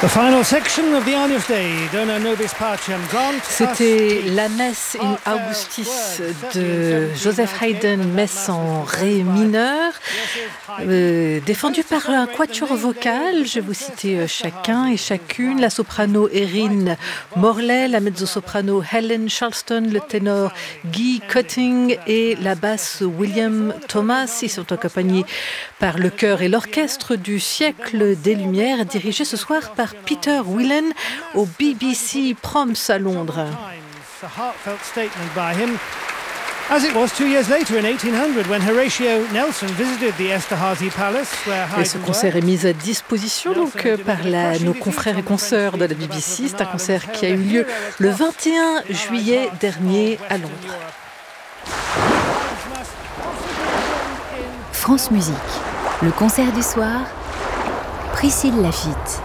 C'était la messe in Augustis de Joseph Haydn, messe en ré mineur, défendue par un quatuor vocal. Je vais vous citer chacun et chacune. La soprano Erin Morley, la mezzo-soprano Helen Charleston, le ténor Guy Cutting et la basse William Thomas. Ils sont accompagnés par le chœur et l'orchestre du siècle des Lumières, dirigé ce soir par Peter Whelan au BBC Proms à Londres. As it was 2 years later in 1800 when Horatio Nelson visited the Esterházy Palace where Et ce concert est mis à disposition donc par nos confrères et consoeurs de la BBC. C'est un concert qui a eu lieu le 21 juillet dernier à Londres. France Musique, le concert du soir, Priscille Lafitte.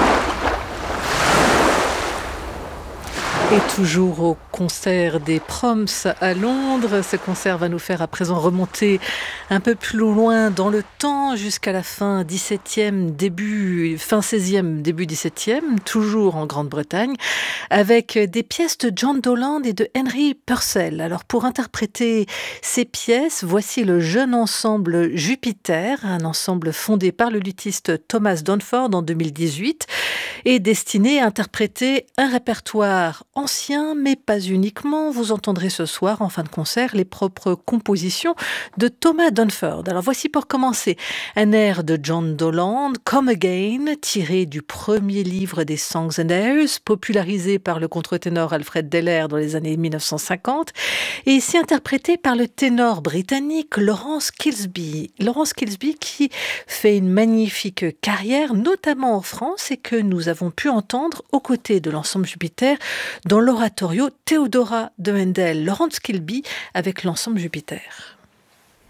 Et toujours au concert des Proms à Londres. Ce concert va nous faire à présent remonter un peu plus loin dans le temps jusqu'à la fin 17e, fin 16e, début 17e, toujours en Grande-Bretagne, avec des pièces de John Dowland et de Henry Purcell. Alors pour interpréter ces pièces, voici le jeune ensemble Jupiter, un ensemble fondé par le luthiste Thomas Dunford en 2018 et destiné à interpréter un répertoire ancien, mais pas uniquement. Vous entendrez ce soir, en fin de concert, les propres compositions de Thomas Dunford. Alors voici pour commencer un air de John Dowland, Come Again, tiré du premier livre des Songs and Airs, popularisé par le contre-ténor Alfred Deller dans les années 1950, et ici interprété par le ténor britannique Laurence Kilsby. Laurence Kilsby qui fait une magnifique carrière, notamment en France, et que nous avons pu entendre aux côtés de l'ensemble Jupiter dans l'oratorio Théodora de Handel, Laurence Kilsby avec l'ensemble Jupiter.